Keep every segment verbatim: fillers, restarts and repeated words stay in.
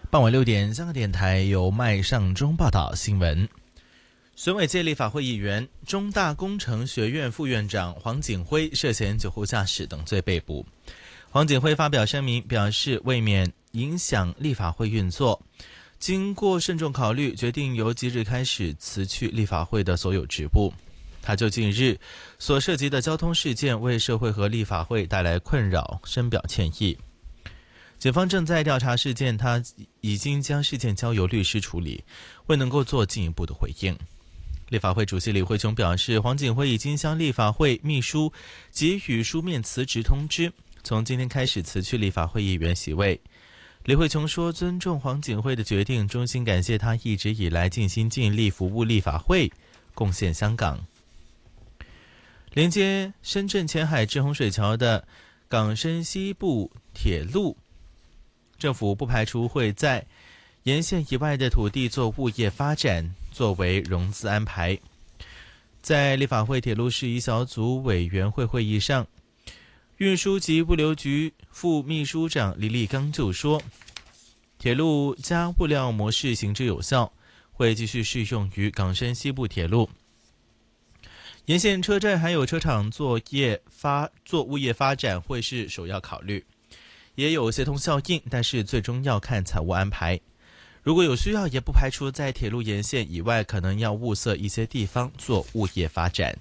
傍晚六点，香港电台由麦尚中报道新闻。选委界立法会议员、中大工程学院副院长黄锦辉涉嫌酒后驾驶等罪被捕。黄锦辉发表声明表示，为免影响立法会运作，经过慎重考虑，决定由即日开始辞去立法会的所有职务。他就近日所涉及的交通事件为社会和立法会带来困扰深表歉意。警方正在调查事件，他已经将事件交由律师处理，未能够做进一步的回应。立法会主席李慧琼表示，黄锦辉已经向立法会秘书给予书面辞职通知，从今天开始辞去立法会议员席位。李慧琼说，尊重黄锦辉的决定，衷心感谢他一直以来尽心尽力服务立法会，贡献香港。连接深圳前海至洪水桥的港深西部铁路，政府不排除会在沿线以外的土地做物业发展，作为融资安排。在立法会铁路事宜小组委员会会议上，运输及物流局副秘书长李立刚就说，铁路加物料模式行之有效，会继续适用于港深西部铁路。沿线车站还有车厂作业发做物业发展会是首要考虑，也有协同效应，但是最终要看财务安排。如果有需要，也不排除在铁路沿线以外可能要物色一些地方做物业发展。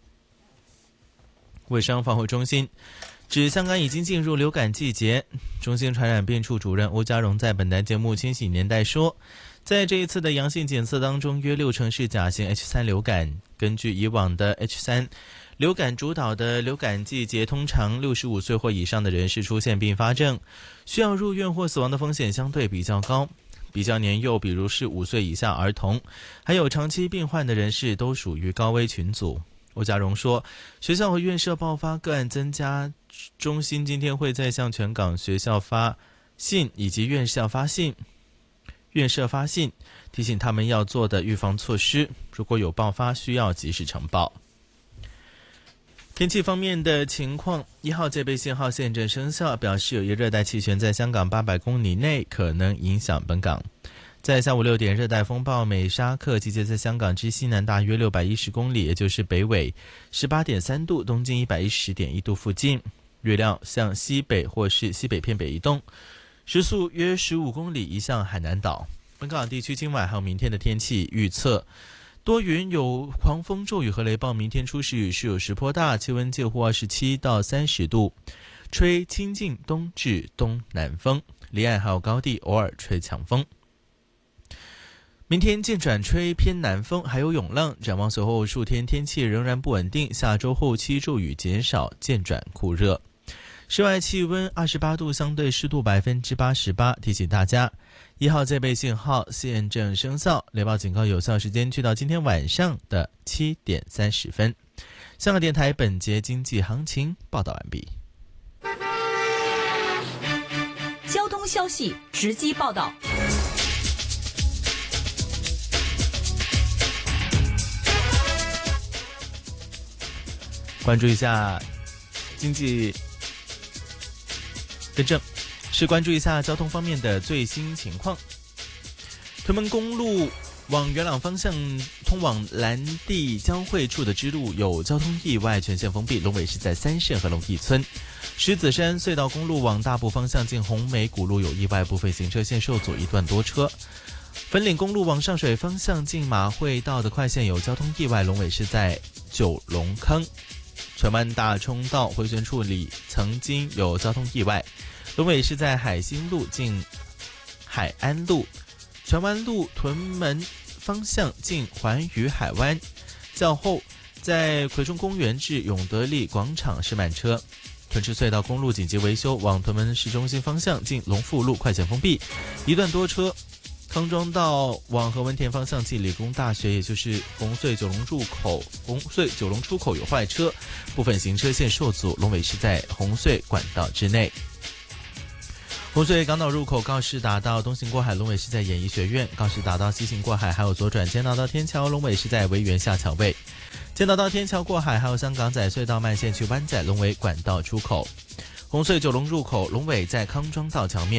卫生防护中心指，香港已经进入流感季节。中心传染病处主任欧家荣在本台节目《千禧年代》说，在这一次的阳性检测当中，约六成是甲型 H 三 流感。根据以往的 H 三 流感主导的流感季节，通常六十五岁或以上的人士出现并发症，需要入院或死亡的风险相对比较高。比较年幼，比如是五岁以下儿童，还有长期病患的人士都属于高危群组。欧家荣说，学校和院舍爆发个案增加，中心今天会再向全港学校发信以及院校发信院舍发信，提醒他们要做的预防措施，如果有爆发需要及时呈报。天气方面的情况，一号戒备信号现正生效，表示有一热带气旋在香港八百公里内可能影响本港。在下午六点，热带风暴美沙克集结在香港之西南大约六百一十公里，也就是北纬 十八点三度，东经 一百一十点一度附近，预料向西北或是西北偏北移动，时速约十五公里移向海南岛。本港地区今晚还有明天的天气预测，多云有狂风骤雨和雷暴，明天初时雨势有时颇大，气温介乎二十七到三十度，吹清劲东至东南风，离岸还有高地偶尔吹强风。明天渐转吹偏南风，还有涌浪。展望随后数天天气仍然不稳定，下周后期骤雨减少，渐转酷热。室外气温二十八度，相对湿度百分之八十八。提醒大家，一号戒备信号现正生效，雷暴警告有效时间去到今天晚上的七点三十分。香港电台本节经济行情报道完毕。 交通消息直击报道。 关注一下经济更正，是关注一下交通方面的最新情况。屯门公路往元朗方向通往蓝地交汇处的支路有交通意外，全线封闭，龙尾是在三圣和龙义村。石子山隧道公路往大埔方向进红梅古路有意外，部分行车线受阻，一段多车。粉岭公路往上水方向进马会道的快线有交通意外，龙尾是在九龙坑。荃湾大冲道回旋处里曾经有交通意外，龙尾是在海兴路进海安路。荃湾路屯门方向进环宇海湾，较后在葵涌公园至永德利广场是慢车。屯赤隧道公路紧急维修，往屯门市中心方向进龙富路快线封闭，一段多车。康庄道往何文田方向进理工大学，也就是红隧九龙入口红隧九龙出口有坏车，部分行车线受阻，龙尾是在红隧管道之内。红隧港岛入口告士打道东行过海，龙尾是在演艺学院；告士打道西行过海还有左转尖岛到天桥，龙尾是在维园下桥位。尖岛到天桥过海还有香港仔隧道慢线去湾仔，龙尾管道出口。红隧九龙入口龙尾在康庄道桥面，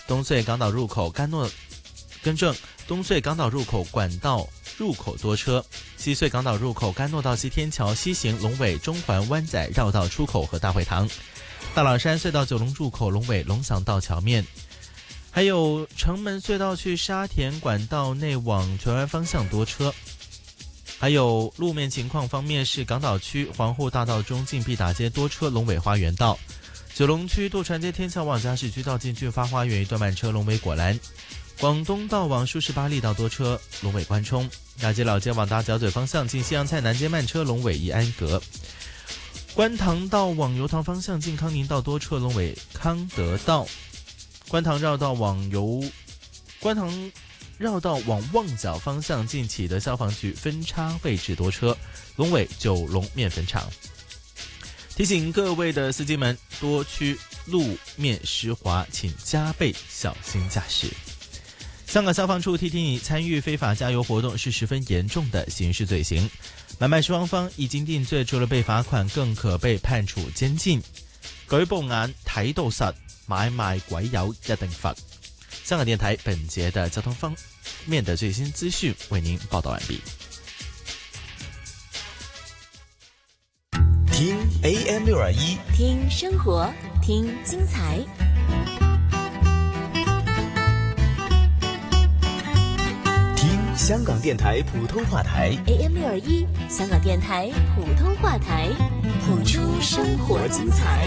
东隧港岛入口甘诺更正，东隧港岛入口管道入口多车，西隧港岛入口甘诺道西天桥西行龙尾中环湾仔绕道出口和大会堂，大老山隧道九龙入口龙尾龙翔道桥面，还有城门隧道去沙田管道内往荃湾方向多车。还有路面情况方面是港岛区皇后大道中进毕打街多车龙尾花园道，九龙区渡船街天桥往嘉市区道进俊发花园一段慢车龙尾果栏，广东道往舒适巴利道多车龙尾关冲，大街老街往大角嘴方向进西洋菜南街慢车龙尾宜安阁，观塘道往油塘方向进康宁道多车龙尾康德道，观塘绕道往油观塘绕道往旺角方向进启德消防局分叉位置多车龙尾九龙面粉厂。提醒各位的司机们，多区路面湿滑，请加倍小心驾驶。香港消防处提醒你，参与非法加油活动是十分严重的刑事罪行，买卖雙方已經定罪，除了被罰款，更可被判處監禁。舉報眼睇到實，買賣鬼友一定罰。香港電台本節的交通方面的最新資訊為您報道完畢。 聽 A M 六二一， 听生活，听精彩。 听香港電台普通話台 A M 六二一，香港電台普通話台，譜出生活精彩。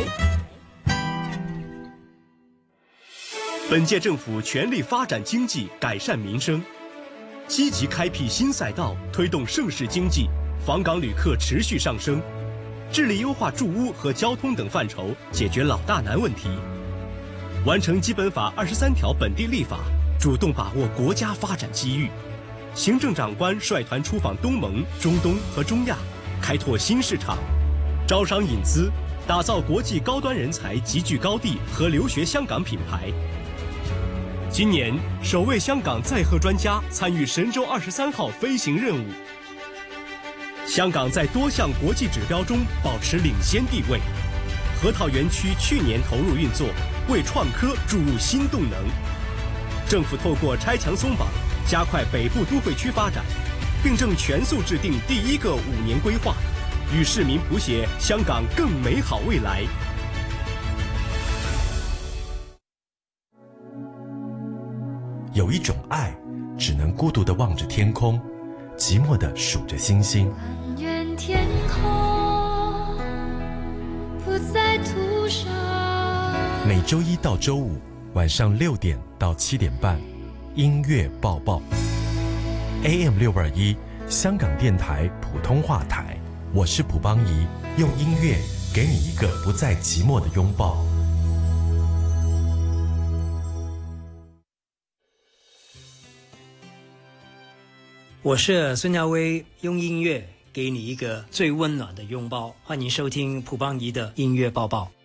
本屆政府全力发展经济，改善民生，积极开辟新赛道，推动盛世经济，访港旅客持续上升，致力优化住屋和交通等范畴，解决老大难问题，完成基本法二十三条本地立法，主动把握国家发展机遇。行政长官率团出访东盟、中东和中亚，开拓新市场，招商引资，打造国际高端人才集聚高地和留学香港品牌。今年首位香港载荷专家参与神舟二十三号飞行任务。香港在多项国际指标中保持领先地位。核桃园区去年投入运作，为创科注入新动能。政府透过拆墙松绑，加快北部都会区发展，并正全速制定第一个五年规划，与市民谱写香港更美好未来。 有一种爱，只能孤独地望着天空，寂寞地数着星星。 但愿天空不再涂上。 每周一到周五晚上六点到七点半，音乐报报 A M 六二一香港电台普通话台，我是蒲邦仪，用音乐给你一个不再寂寞的拥抱。 我是孙亚威，用音乐给你一个最温暖的拥抱。欢迎收听蒲邦仪的音乐报报。